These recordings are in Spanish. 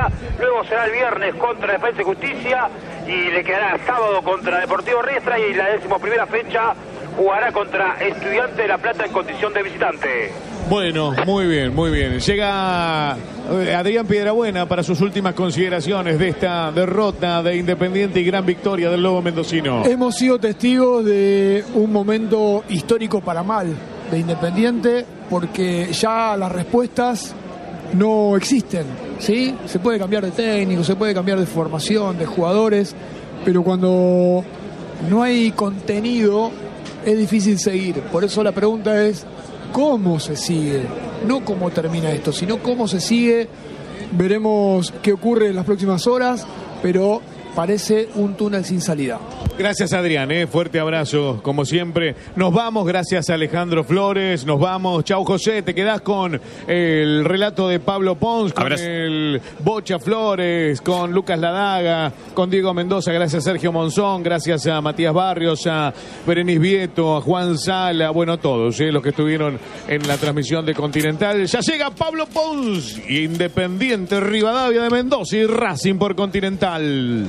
Boca, luego será el viernes contra Defensa y Justicia y le quedará el sábado contra Deportivo Riestra y la 11ª fecha jugará contra Estudiantes de La Plata en condición de visitante. Bueno, muy bien, muy bien. Llega Adrián Piedrabuena para sus últimas consideraciones de esta derrota de Independiente y gran victoria del Lobo mendocino. Hemos sido testigos de un momento histórico para mal de Independiente, porque ya las respuestas no existen, ¿sí? Se puede cambiar de técnico, se puede cambiar de formación, de jugadores, pero cuando no hay contenido es difícil seguir. Por eso la pregunta es ¿cómo se sigue? No cómo termina esto, sino cómo se sigue. Veremos qué ocurre en las próximas horas, pero parece un túnel sin salida. Gracias, Adrián, fuerte abrazo, como siempre. Nos vamos, gracias a Alejandro Flores, nos vamos. Chau, José, te quedás con el relato de Pablo Pons, con el Bocha Flores, con Lucas Ladaga, con Diego Mendoza, gracias a Sergio Monzón, gracias a Matías Barrios, a Berenice Vieto, a Juan Sala, bueno, todos los que estuvieron en la transmisión de Continental. Ya llega Pablo Pons, Independiente, Rivadavia de Mendoza y Racing por Continental.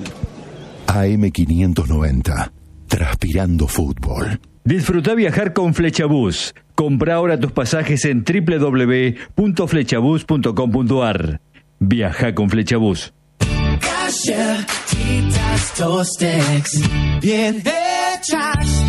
AM590, transpirando fútbol. Disfruta viajar con Flechabús. Compra ahora tus pasajes en www.flechabús.com.ar. Viaja con Flechabús. Galletitas Tostex, bien hechas.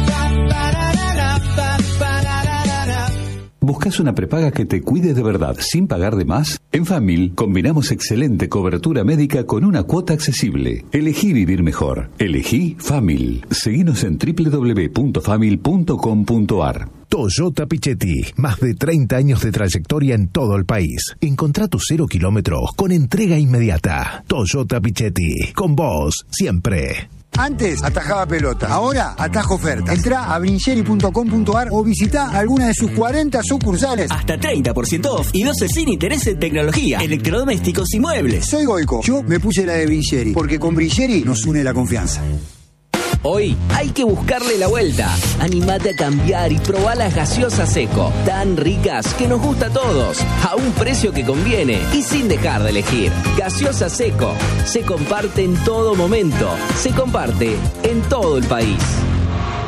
¿Buscas una prepaga que te cuide de verdad sin pagar de más? En Famil combinamos excelente cobertura médica con una cuota accesible. Elegí vivir mejor. Elegí Famil. Seguinos en www.famil.com.ar. Toyota Pichetti, más de 30 años de trayectoria en todo el país. Encontrá tus 0 kilómetros con entrega inmediata. Toyota Pichetti, con vos siempre. Antes atajaba pelota, ahora atajo ofertas. Entrá a brincheri.com.ar o visita alguna de sus 40 sucursales. Hasta 30% off y 12 sin interés en tecnología, electrodomésticos y muebles. Soy Goico, yo me puse la de Brincheri, porque con Brincheri nos une la confianza. Hoy hay que buscarle la vuelta. Animate a cambiar y probá las gaseosas Seco. Tan ricas que nos gusta a todos. A un precio que conviene y sin dejar de elegir. Gaseosa Seco. Se comparte en todo momento. Se comparte en todo el país.